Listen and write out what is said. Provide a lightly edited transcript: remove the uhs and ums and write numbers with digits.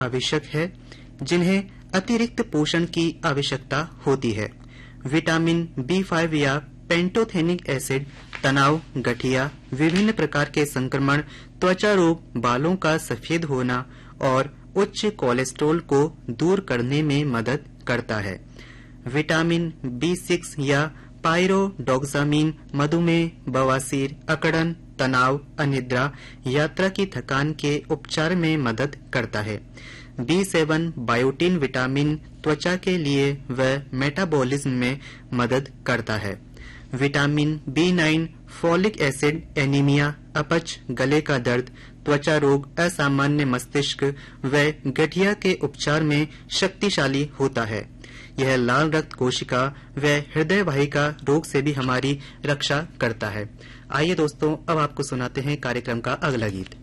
आवश्यक है, जिन्हें अतिरिक्त पोषण की आवश्यकता होती है। विटामिन B5 या पेंटोथेनिक एसिड तनाव, गठिया, विभिन्न प्रकार के संक्रमण, त्वचा रोग, बालों का सफेद होना और उच्च कोलेस्ट्रॉल को दूर करने में मदद करता है। विटामिन B6 या पायरोडोक्सामिन मधुमेह, बवासीर, अकड़न, तनाव, अनिद्रा, यात्रा की थकान के उपचार में मदद करता है। B7 बायोटिन विटामिन त्वचा के लिए व मेटाबॉलिज्म में मदद करता है। Vitamin B9 folic acid anaemia, अपच, गले का दर्द, त्वचा रोग, असामान्य मस्तिष्क व गठिया के उपचार में शक्तिशाली होता है। यह लाल रक्त कोशिका व हृदय वाहिका रोग से भी हमारी रक्षा करता है। आइए दोस्तों, अब आपको सुनाते हैं कार्यक्रम का अगला गीत।